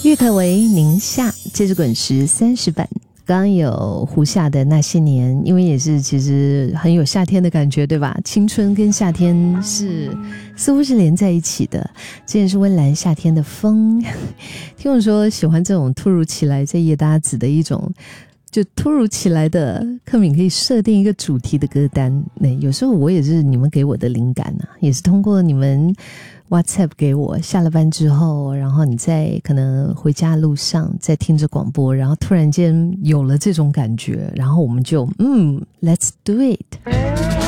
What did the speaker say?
郁可唯宁夏，这是滚石30版。刚刚有胡夏的那些年，因为也是其实很有夏天的感觉，对吧？青春跟夏天似乎是连在一起的。之前是温岚夏天的风，听我说喜欢这种突如其来在夜搭子的一种，就突如其来的克敏可以设定一个主题的歌单。有时候我也是你们给我的灵感啊，也是通过你们WhatsApp 给我，下了班之后，然后你在可能回家路上在听着广播，然后突然间有了这种感觉，然后我们就Let's do it。